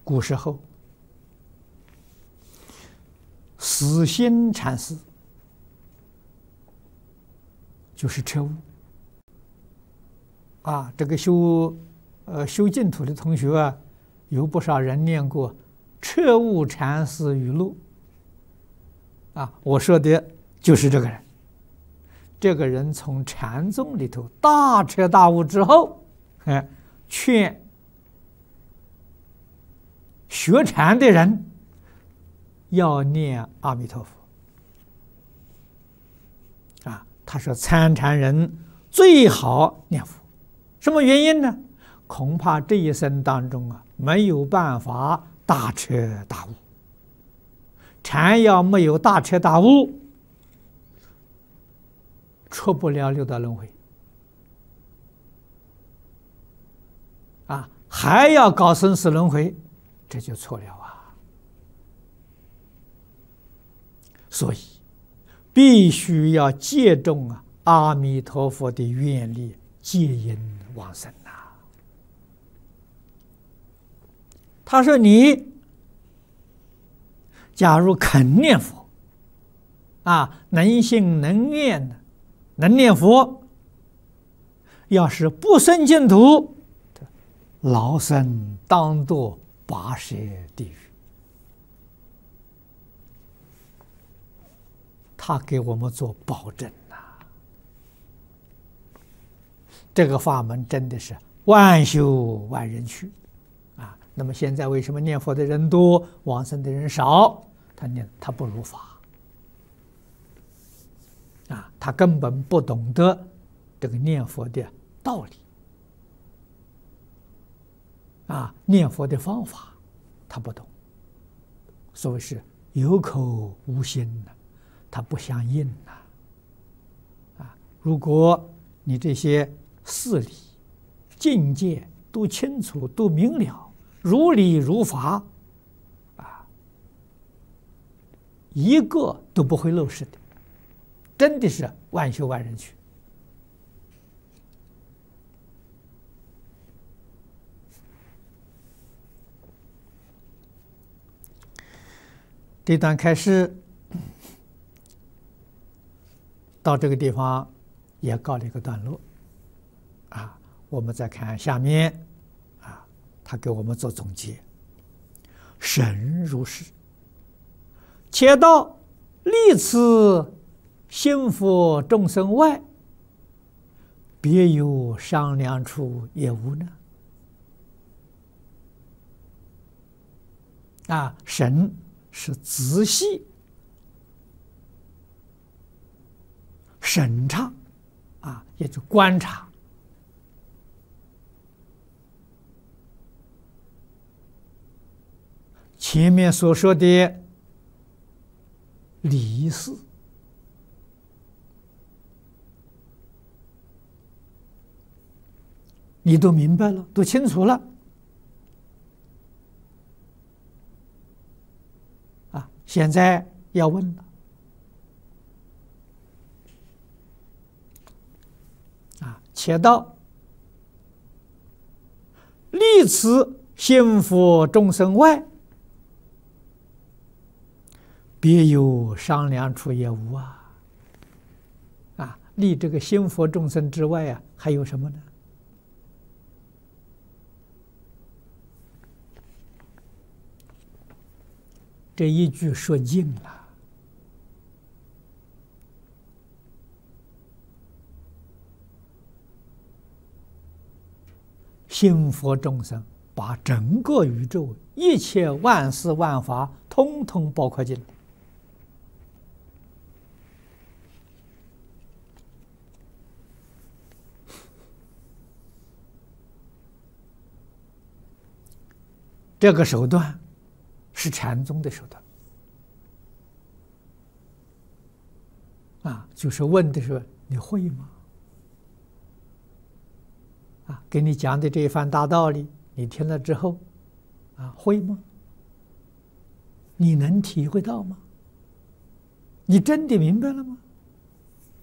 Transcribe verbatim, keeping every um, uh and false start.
古时候死心禅师就是彻悟啊。这个修呃修净土的同学啊，有不少人念过彻悟禅师语录啊。我说的就是这个人。这个人从禅宗里头大彻大悟之后，哎，劝学禅的人要念阿弥陀佛啊。他说参禅人最好念佛，什么原因呢？恐怕这一生当中啊，没有办法大彻大悟。禅要没有大彻大悟，出不了六道轮回啊，还要搞生死轮回，这就错了啊。所以必须要借重啊阿弥陀佛的愿力，接引往生呐。他说你假如肯念佛啊，能信能愿的，能念佛，要是不生净土，劳生当堕八蛇地狱。他给我们做保证呐、啊，这个法门真的是万修万人去啊。那么现在为什么念佛的人多，往生的人少？他念他不如法。啊，他根本不懂得这个念佛的道理，啊，念佛的方法他不懂，所谓是有口无心呐，他不相应呐。啊，如果你这些事理境界都清楚、都明了，如理如法，啊，一个都不会漏失的。真的是万修万人去。这段开示到这个地方也告了一个段落啊。我们再看下面啊，他给我们做总结：神如是，且道历此心佛众生外，别有商量处也无呢？啊，神是仔细审查啊，也就观察前面所说的理事。你都明白了，都清楚了啊！现在要问了啊，且道历此心佛众生外，别有商量处也无啊！啊，离这个心佛众生之外啊，还有什么呢？这一句说尽了，心佛众生把整个宇宙一切万事万法通通包括进来。这个手段是禅宗的手段啊，就是问的是你会吗？啊，给你讲的这一番大道理，你听了之后，啊，会吗？你能体会到吗？你真的明白了吗？